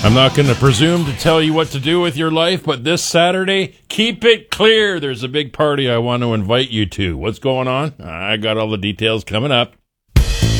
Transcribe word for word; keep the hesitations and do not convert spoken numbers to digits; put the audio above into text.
I'm not going to presume to tell you what to do with your life, but this Saturday, keep it clear. There's a big party I want to invite you to. What's going on? I got all the details coming up.